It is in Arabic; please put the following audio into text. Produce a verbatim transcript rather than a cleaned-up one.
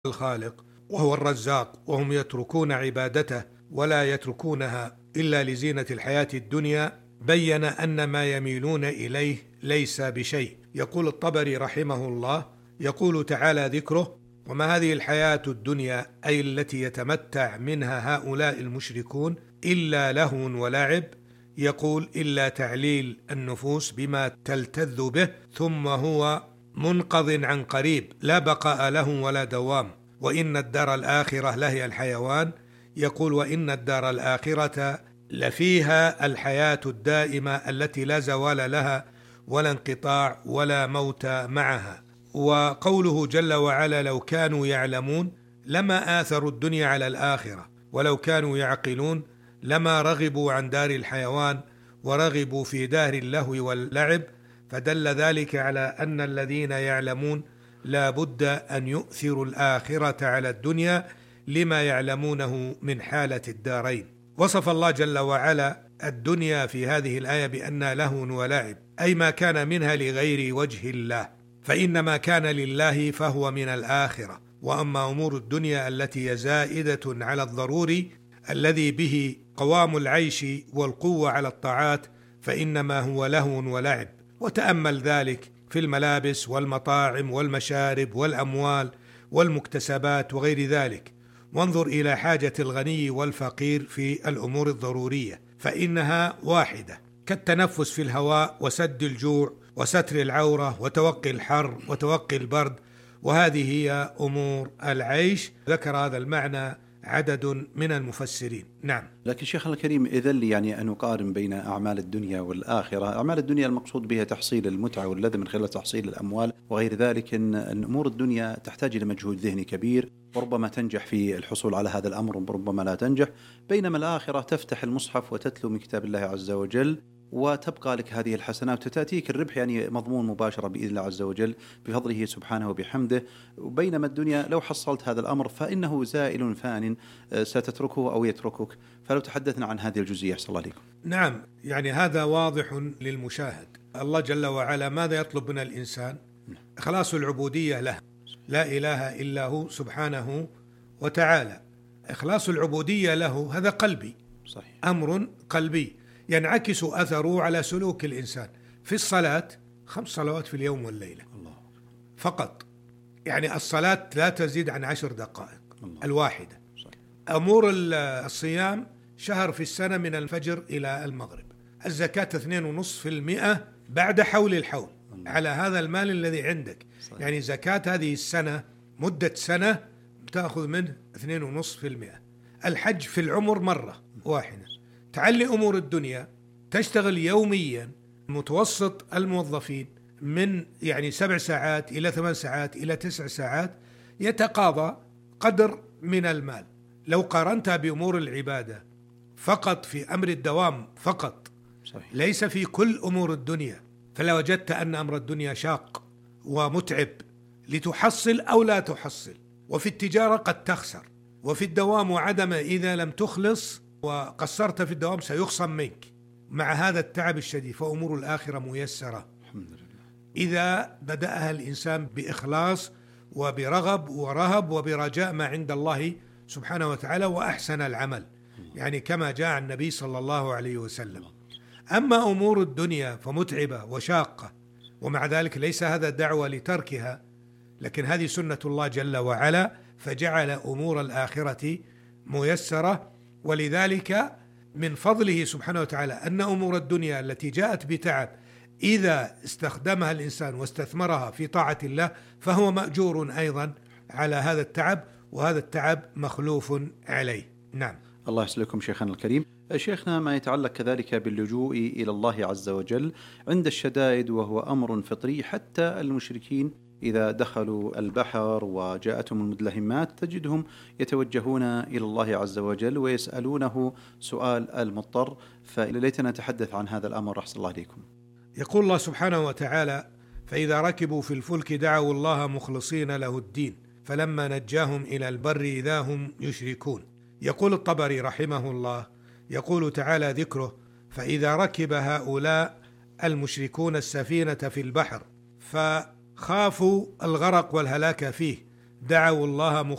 الخالق وهو الرزاق، وهم يتركون عبادته ولا يتركونها إلا لزينة الحياة الدنيا، بين أن ما يميلون إليه ليس بشيء. يقول الطبري رحمه الله، يقول تعالى ذكره: وما هذه الحياة الدنيا، أي التي يتمتع منها هؤلاء المشركون، إلا لهو ولعب. يقول: إلا تعليل النفوس بما تلتذ به، ثم هو منقض عن قريب، لا بقاء له ولا دوام. وإن الدار الآخرة لهي الحيوان. يقول: وإن الدار الآخرة لفيها الحياة الدائمة التي لا زوال لها ولا انقطاع ولا موت معها. وقوله جل وعلا: لو كانوا يعلمون لما آثروا الدنيا على الآخرة، ولو كانوا يعقلون لما رغبوا عن دار الحيوان ورغبوا في دار اللهو واللعب. فدل ذلك على أن الذين يعلمون لا بد أن يؤثروا الآخرة على الدنيا لما يعلمونه من حالة الدارين. وصف الله جل وعلا الدنيا في هذه الآية بأنها لهو ولعب، أي ما كان منها لغير وجه الله، فإن ما كان لله فهو من الآخرة. وأما أمور الدنيا التي هي زائدة على الضروري الذي به قوام العيش والقوة على الطاعات فإنما هو لهو ولعب. وتأمل ذلك في الملابس والمطاعم والمشارب والأموال والمكتسبات وغير ذلك، وانظر إلى حاجة الغني والفقير في الأمور الضرورية، فإنها واحدة، كالتنفس في الهواء وسد الجوع وستر العورة وتوقي الحر وتوقي البرد، وهذه هي أمور العيش. ذكر هذا المعنى عدد من المفسرين. نعم. لكن شيخنا الكريم، إذن يعني أن نقارن بين أعمال الدنيا والآخرة. أعمال الدنيا المقصود بها تحصيل المتعة واللذة من خلال تحصيل الأموال وغير ذلك. إن أمور الدنيا تحتاج إلى مجهود ذهني كبير، وربما تنجح في الحصول على هذا الأمر وربما لا تنجح. بينما الآخرة تفتح المصحف وتتلو من كتاب الله عز وجل وتبقى لك هذه الحسنات وتأتيك الربح، يعني مضمون مباشرة بإذن الله عز وجل بفضله سبحانه وبحمده. وبينما الدنيا لو حصلت هذا الأمر فإنه زائل فان، ستتركه أو يتركك. فلو تحدثنا عن هذه الجزئية أحسن الله عليكم. نعم، يعني هذا واضح للمشاهد. الله جل وعلا ماذا يطلب من الإنسان؟ إخلاص العبودية له، لا إله إلا هو سبحانه وتعالى. إخلاص العبودية له هذا قلبي، صحيح. أمر قلبي ينعكس أثره على سلوك الإنسان. في الصلاة خمس صلوات في اليوم والليلة الله. فقط، يعني الصلاة لا تزيد عن عشر دقائق الله. الواحدة. صحيح. أمور الصيام شهر في السنة من الفجر إلى المغرب. الزكاة اثنين ونصف في المئة بعد حول الحول الله. على هذا المال الذي عندك. صحيح. يعني زكاة هذه السنة مدة سنة بتأخذ منه اثنين ونصف في المئة. الحج في العمر مرة واحدة. تعلي أمور الدنيا، تشتغل يوميا. متوسط الموظفين من يعني سبع ساعات إلى ثمان ساعات إلى تسع ساعات يتقاضى قدر من المال. لو قارنتها بأمور العبادة فقط في أمر الدوام فقط، صحيح. ليس في كل أمور الدنيا، فلا وجدت أن أمر الدنيا شاق ومتعب لتحصل أو لا تحصل. وفي التجارة قد تخسر، وفي الدوام وعدم إذا لم تخلص وقصرت في الدوام سيخصم منك مع هذا التعب الشديد. فأمور الآخرة ميسرة الحمد لله إذا بدأها الإنسان بإخلاص وبرغب ورهب وبرجاء ما عند الله سبحانه وتعالى وأحسن العمل، يعني كما جاء عن النبي صلى الله عليه وسلم. أما أمور الدنيا فمتعبة وشاقة، ومع ذلك ليس هذا دعوة لتركها، لكن هذه سنة الله جل وعلا، فجعل أمور الآخرة ميسرة. ولذلك من فضله سبحانه وتعالى أن أمور الدنيا التي جاءت بتعب إذا استخدمها الإنسان واستثمرها في طاعة الله فهو مأجور أيضا على هذا التعب، وهذا التعب مخلوف عليه. نعم. الله يسلمكم شيخنا الكريم. شيخنا، ما يتعلق كذلك باللجوء إلى الله عز وجل عند الشدائد، وهو أمر فطري. حتى المشركين إذا دخلوا البحر وجاءتهم المدلهمات تجدهم يتوجهون إلى الله عز وجل ويسألونه سؤال المضطر. فليتنا نتحدث عن هذا الأمر أحسن الله عليكم. يقول الله سبحانه وتعالى: فإذا ركبوا في الفلك دعوا الله مخلصين له الدين فلما نجاهم إلى البر إذا هم يشركون. يقول الطبري رحمه الله، يقول تعالى ذكره: فإذا ركب هؤلاء المشركون السفينة في البحر فخافوا الغرق والهلاك فيه دعوا الله